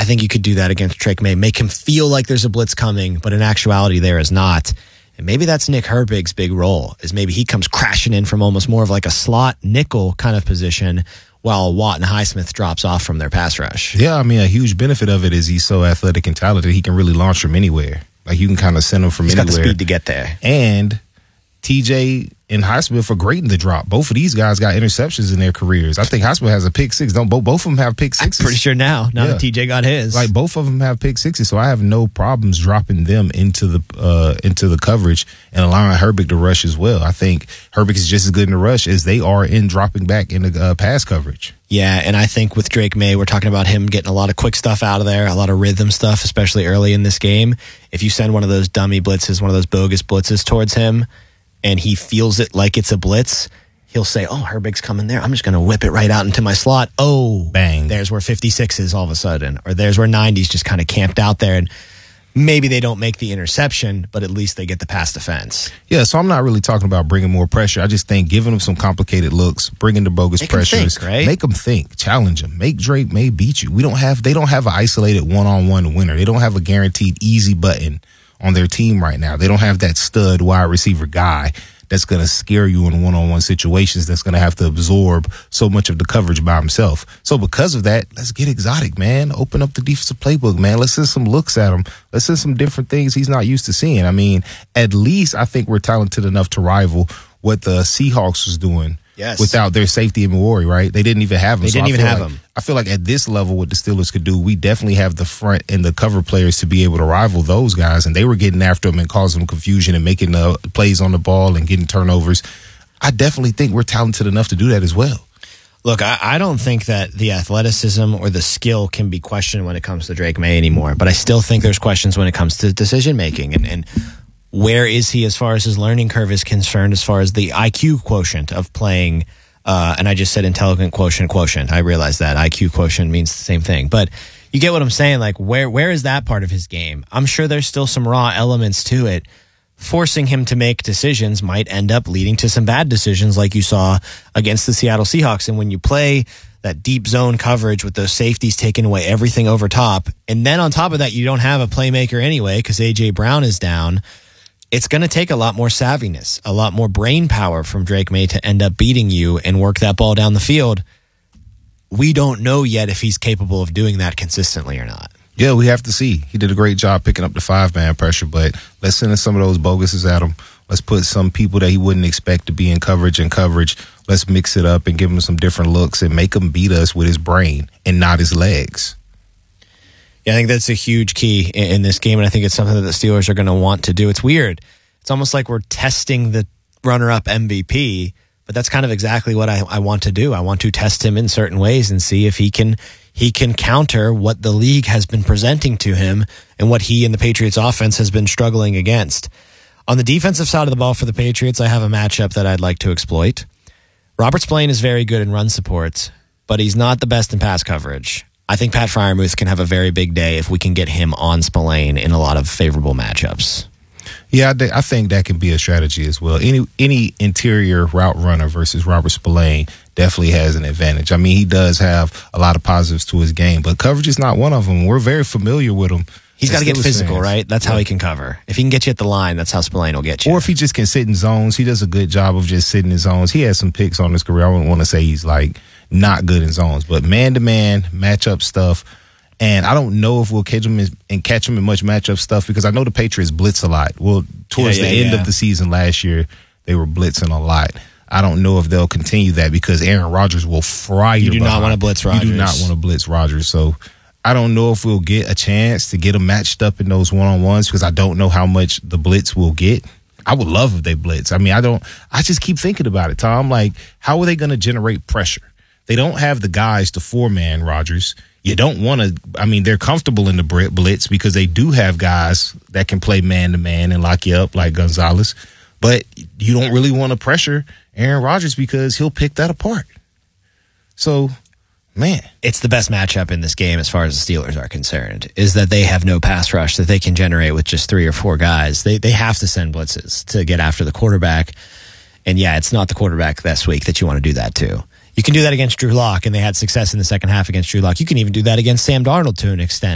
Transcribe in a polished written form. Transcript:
think you could do that against Drake May. Make him feel like there's a blitz coming, but in actuality there is not. And maybe that's Nick Herbig's big role, is maybe he comes crashing in from almost more of like a slot nickel kind of position while Watt and Highsmith drops off from their pass rush. Yeah, I mean, a huge benefit of it is he's so athletic and talented, he can really launch from anywhere. Like, you can kind of send him from anywhere. He's got the speed to get there. And TJ and Highsmith are great in the drop. Both of these guys got interceptions in their careers. I think Highsmith has a pick six. Don't both of them have pick sixes? I'm pretty sure now that TJ got his. Like, both of them have pick sixes, so I have no problems dropping them into the coverage and allowing Herbig to rush as well. I think Herbig is just as good in the rush as they are in dropping back in the pass coverage. Yeah, and I think with Drake May, we're talking about him getting a lot of quick stuff out of there, a lot of rhythm stuff, especially early in this game. If you send one of those dummy blitzes, one of those bogus blitzes towards him, and he feels it like it's a blitz, he'll say, oh, Herbig's coming there. I'm just going to whip it right out into my slot. Oh, bang. There's where 56 is all of a sudden. Or there's where 90's just kind of camped out there. And maybe they don't make the interception, but at least they get the pass defense. Yeah, so I'm not really talking about bringing more pressure. I just think giving them some complicated looks, bringing the bogus pressures. Right? Make them think. Challenge them. Make Drake May beat you. They don't have an isolated one-on-one winner. They don't have a guaranteed easy button on their team right now. They don't have that stud wide receiver guy that's going to scare you in one-on-one situations, that's going to have to absorb so much of the coverage by himself. So because of that, let's get exotic, man. Open up the defensive playbook, man. Let's send some looks at him. Let's send some different things he's not used to seeing. I mean, at least I think we're talented enough to rival what the Seahawks was doing. Yes. Without their safety in Maori, right? They didn't even have him. They didn't even have him. I feel like at this level, what the Steelers could do, we definitely have the front and the cover players to be able to rival those guys. And they were getting after them and causing them confusion and making plays on the ball and getting turnovers. I definitely think we're talented enough to do that as well. Look, I don't think that the athleticism or the skill can be questioned when it comes to Drake May anymore. But I still think there's questions when it comes to decision making and where is he as far as his learning curve is concerned, as far as the IQ quotient of playing, and I just said intelligent quotient. I realize that IQ quotient means the same thing. But you get what I'm saying? Like, where is that part of his game? I'm sure there's still some raw elements to it. Forcing him to make decisions might end up leading to some bad decisions like you saw against the Seattle Seahawks. And when you play that deep zone coverage with those safeties taking away everything over top, and then on top of that, you don't have a playmaker anyway because A.J. Brown is down, it's going to take a lot more savviness, a lot more brain power from Drake May to end up beating you and work that ball down the field. We don't know yet if he's capable of doing that consistently or not. Yeah, we have to see. He did a great job picking up the 5-man pressure, but let's send some of those boguses at him. Let's put some people that he wouldn't expect to be in coverage. Let's mix it up and give him some different looks and make him beat us with his brain and not his legs. Yeah, I think that's a huge key in this game, and I think it's something that the Steelers are going to want to do. It's weird. It's almost like we're testing the runner-up MVP, but that's kind of exactly what I want to do. I want to test him in certain ways and see if he can counter what the league has been presenting to him and what he and the Patriots offense has been struggling against. On the defensive side of the ball for the Patriots, I have a matchup that I'd like to exploit. Robert Spillane is very good in run support, but he's not the best in pass coverage. I think Pat Freiermuth can have a very big day if we can get him on Spillane in a lot of favorable matchups. Yeah, I think that can be a strategy as well. Any interior route runner versus Robert Spillane definitely has an advantage. I mean, he does have a lot of positives to his game, but coverage is not one of them. We're very familiar with him. He's got to get physical, right? That's how he can cover. If he can get you at the line, that's how Spillane will get you. Or if he just can sit in zones, he does a good job of just sitting in zones. He has some picks on his career. I wouldn't want to say he's like not good in zones, but man-to-man matchup stuff. And I don't know if we'll catch him in much matchup stuff because I know the Patriots blitz a lot. Well, towards the end of the season last year, they were blitzing a lot. I don't know if they'll continue that because Aaron Rodgers will fry you. You do not want to blitz Rodgers. You do not want to blitz Rodgers. So I don't know if we'll get a chance to get them matched up in those one-on-ones because I don't know how much the blitz will get. I would love if they blitz. I mean, I just keep thinking about it, Tom. Like, how are they going to generate pressure? They don't have the guys to four-man Rodgers. You don't want to – I mean, they're comfortable in the blitz because they do have guys that can play man-to-man and lock you up like Gonzalez. But you don't really want to pressure Aaron Rodgers because he'll pick that apart. So, man. It's the best matchup in this game as far as the Steelers are concerned, is that they have no pass rush that they can generate with just 3 or 4 guys. They have to send blitzes to get after the quarterback. And, yeah, it's not the quarterback this week that you want to do that to. You can do that against Drew Lock, and they had success in the second half against Drew Lock. You can even do that against Sam Darnold to an extent.